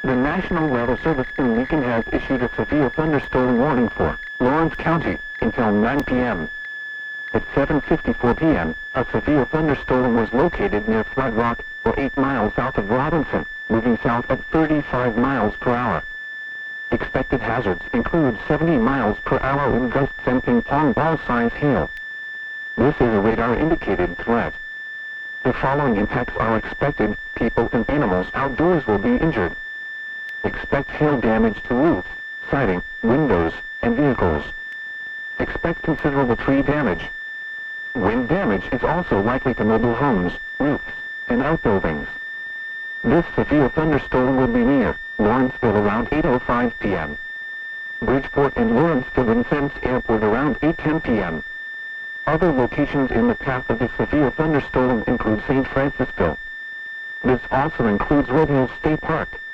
The National Weather Service in Lincoln has issued a severe thunderstorm warning for Lawrence County until 9 p.m. At 7:54 p.m., a severe thunderstorm was located near Flood Rock, or 8 miles south of Robinson, moving south at 35 miles per hour. Expected hazards include 70 miles per hour wind gusts and ping-pong ball-sized hail. This is a radar-indicated threat. The following impacts are expected: people and animals outdoors will be injured. Expect hail damage to roofs, siding, windows, and vehicles. Expect considerable tree damage. Wind damage is also likely to mobile homes, roofs, and outbuildings. This severe thunderstorm will be near Lawrenceville around 8:05 p.m. Bridgeport and Lawrenceville Vincennes Airport around 8:10 p.m. Other locations in the path of the severe thunderstorm include St. Francisville. This also includes Red Hills State Park,